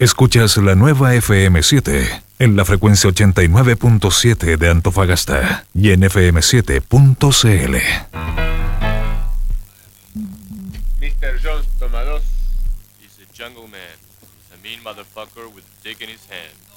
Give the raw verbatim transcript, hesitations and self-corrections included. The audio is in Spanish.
Escuchas la nueva F M siete en la frecuencia ochenta y nueve punto siete de Antofagasta y en F M siete punto C L. mister Jones toma dos. He's a jungle man. He's a mean motherfucker with a dick in his hand.